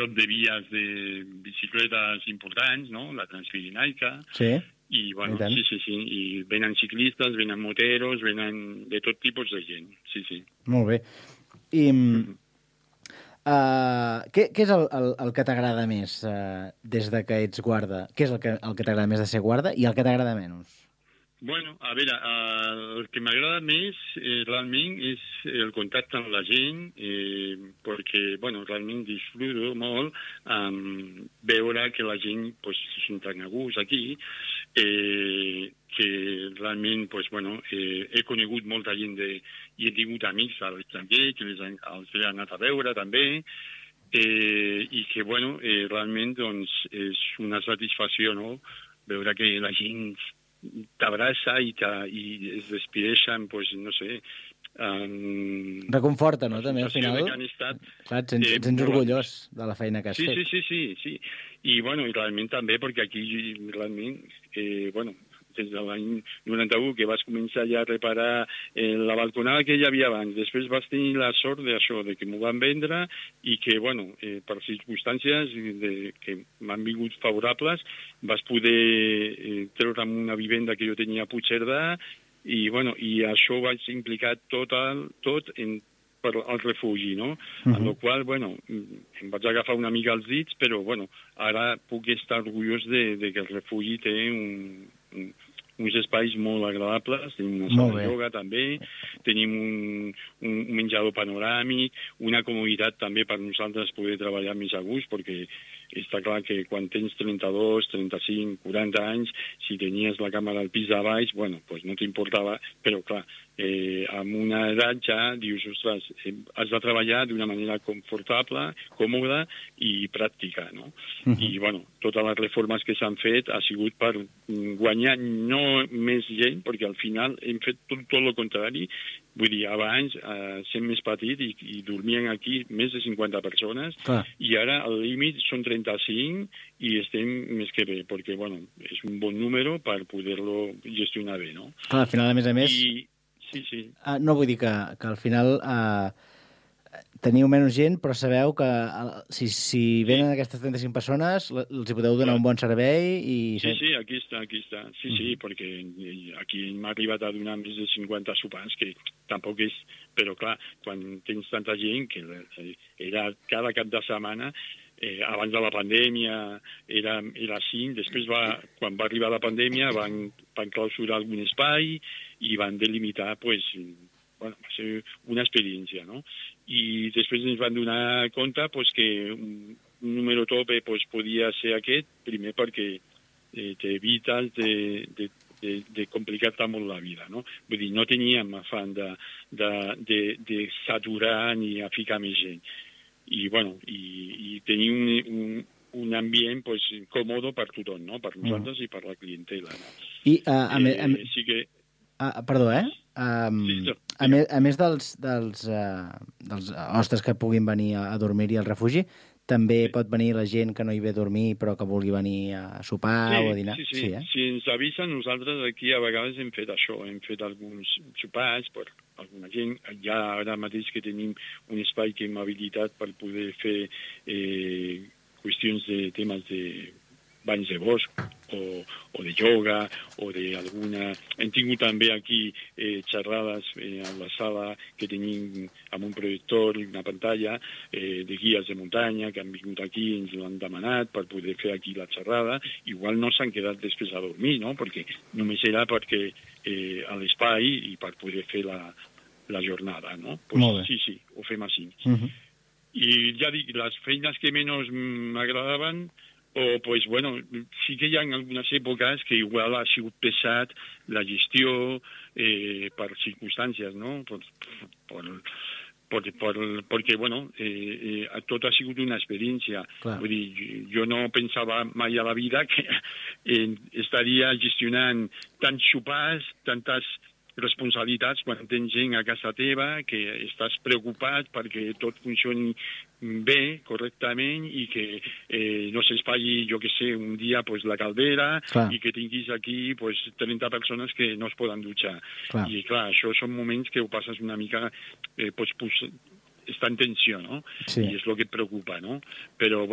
prop de vies de bicicletes importants, no? La Transpirenaica. Sí. I, bueno, sí. I venen ciclistes, venen moteros, venen de tot tipus de gent. Sí. Molt bé. I què és el que t'agrada més des de que ets guarda? Què és el que t'agrada més de ser guarda i el que t'agrada menys? Bueno, a veure, el que m'agrada més realment és el contacte amb la gent, perquè, bueno, realment disfruto molt veure que la gent pues, se senten a gust aquí, que realment, pues, bueno, he conegut molta gent i he tingut amics a l'estranger que els he anat a veure també, i que, bueno, realment, doncs, és una satisfacció, no?, veure que la gent t'abraça i es despedeixen, pues, no sé... Reconforta, no?, també, al final. Clar, et sents orgullós de la feina que has fet. Sí. I, bueno, i realment també, perquè aquí, realment, bueno, des de l'any 91, que vas començar ja a reparar la balconada que hi havia abans. Després vas tenir la sort d'això, de que m'ho van vendre i que, bueno, per circumstàncies que m'han vingut favorables, vas poder treure'm una vivenda que jo tenia a Puigcerdà i, bueno, i això vaig implicar tot per al refugi, no? Amb la qual, bueno, em vaig agafar una mica els dits, però, bueno, ara puc estar orgullós de que el refugi té uns espais molt agradables, tenim una sala de ioga també, tenim un menjador panoràmic, una comoditat també per nosaltres poder treballar més a gust, perquè està clar que quan tens 32, 35, 40 anys, si tenies la càmera al pis de baix, bueno, pues no t'importava, però clar, amb una edat ja dius, ostres, has de treballar d'una manera confortable, còmoda i pràctica, no? I, bueno, totes les reformes que s'han fet ha sigut per guanyar no més gent, perquè al final hem fet tot el contrari. Vull dir, abans, sent més petit i dormien aquí més de 50 persones, i ara el límit són 35 i estem més que bé, perquè, bueno, és un bon número per poder-lo gestionar bé, no? Clar, al final, a més... Sí. No, vull dir que al final teniu menys gent, però sabeu que si venen aquestes 35 persones els hi podeu donar un bon servei i... Sí, aquí està. Sí, perquè aquí m'ha arribat a donar més de 50 sopars, que tampoc és... Però, clar, quan tens tanta gent, que era cada cap de setmana, abans de la pandèmia era 5, després quan va arribar la pandèmia van clausurar algun espai i van delimitar, pues, bueno, va ser una experiència, no? I després ens van donar compte pues, que un número tope pues, podia ser aquest, primer perquè t'evites de complicar-te molt la vida, no? Vull dir, no teníem afany de saturar ni a ficar més gent. I, bueno, i tenir un ambient pues, còmode per tothom, no? Per nosaltres i per la clientela. No? I, sí que... perdó, a més dels hostes que puguin venir a dormir-hi al refugi, també pot venir la gent que no hi ve a dormir però que vulgui venir a sopar o a dinar? Sí. Si ens avisen, nosaltres aquí a vegades hem fet això, hem fet alguns sopars per alguna gent. Ja ara mateix que tenim un espai que hem habilitat per poder fer qüestions de temes de banys de bosc o de ioga o d'alguna... Hem tingut també aquí xerrades a la sala que tenim amb un projector i una pantalla de guies de muntanya que han vingut aquí i ens l'han demanat per poder fer aquí la xerrada. Igual no s'han quedat després a dormir, no? Perquè només era perquè a l'espai i per poder fer la jornada, no? Pues, sí, ho fem així. I ja dic, les feines que menys m'agradaven pues, bueno, sí que hi ha algunes èpoques que igual ha sigut pesat la gestió per circumstàncies, no? Perquè, bueno, tot ha sigut una experiència. Vull dir, jo no pensava mai a la vida que estaria gestionant tants sopars, tantes responsabilitats quan tens gent a casa teva, que estàs preocupat perquè tot funcioni bé, correctament, i que no s'espatlli, jo que sé, un dia pues, la caldera i que tinguis aquí pues, 30 persones que no es poden dutxar. I clar, això són moments que ho passes una mica, està en tensió, no? I és el que et preocupa, no? Però